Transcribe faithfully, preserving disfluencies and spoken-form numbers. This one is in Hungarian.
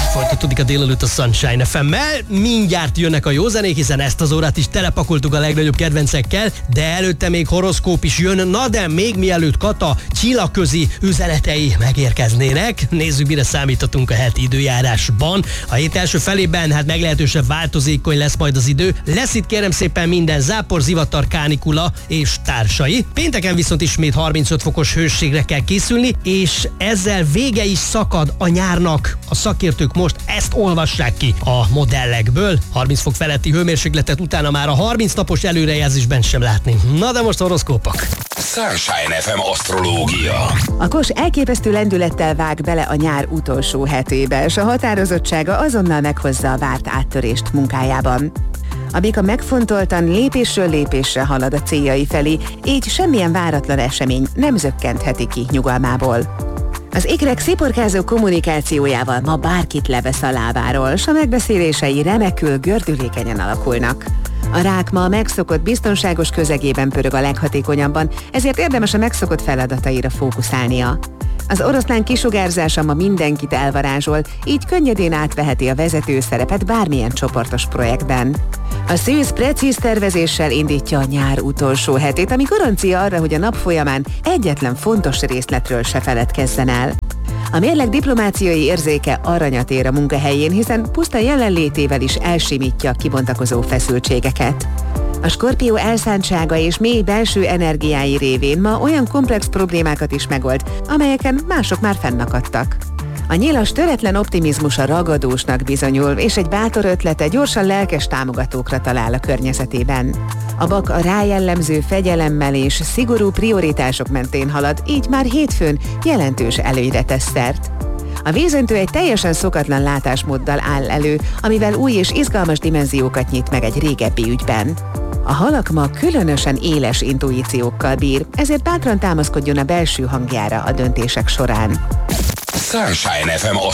Folytatódik a délelőtt a Sunshine ef emmel. Mindjárt jönnek a jó zenék, hiszen ezt az órát is telepakoltuk a legnagyobb kedvencekkel, de előtte még horoszkóp is jön. Na de még mielőtt Kata csillagközi üzenetei megérkeznének, nézzük, mire számíthatunk a heti időjárásban. A hét első felében hát meglehetősen változékony lesz majd az idő. Lesz itt kérem szépen minden zápor, zivatar, kánikula és társai. Pénteken viszont ismét harmincöt fokos hőségre kell készülni, és ezzel vége is szakad a nyárnak. A szakértők most ezt olvassák ki a modellekből. harminc fok feletti hőmérsékletet utána már a harminc napos előrejelzésben sem látni. Na de most horoszkópok. Sunshine ef em asztrológia. A Kos elképesztő lendülettel vág bele a nyár utolsó hetébe, és a határozottsága azonnal meghozza a várt áttörést munkájában. A Bika megfontoltan lépésről lépésre halad a céljai felé, így semmilyen váratlan esemény nem zökkentheti ki nyugalmából. Az ikrek sziporkázó kommunikációjával ma bárkit levesz a lábáról, s a megbeszélései remekül gördülékenyen alakulnak. A rák ma a megszokott biztonságos közegében pörög a leghatékonyabban, ezért érdemes a megszokott feladataira fókuszálnia. Az oroszlán kisugárzása ma mindenkit elvarázsol, így könnyedén átveheti a vezető szerepet bármilyen csoportos projektben. A szűz precíz tervezéssel indítja a nyár utolsó hetét, ami garancia arra, hogy a nap folyamán egyetlen fontos részletről se feledkezzen el. A mérleg diplomáciai érzéke aranyat ér a munkahelyén, hiszen puszta jelenlétével is elsimítja a kibontakozó feszültségeket. A Skorpió elszántsága és mély belső energiái révén ma olyan komplex problémákat is megold, amelyeken mások már fennakadtak. A nyilas töretlen optimizmusa ragadósnak bizonyul, és egy bátor ötlete gyorsan lelkes támogatókra talál a környezetében. A Bak a rájellemző fegyelemmel és szigorú prioritások mentén halad, így már hétfőn jelentős előnyre tesz szert. A Vízöntő egy teljesen szokatlan látásmóddal áll elő, amivel új és izgalmas dimenziókat nyit meg egy régebbi ügyben. A halak ma különösen éles intuíciókkal bír, ezért bátran támaszkodjon a belső hangjára a döntések során. Sunshine ef em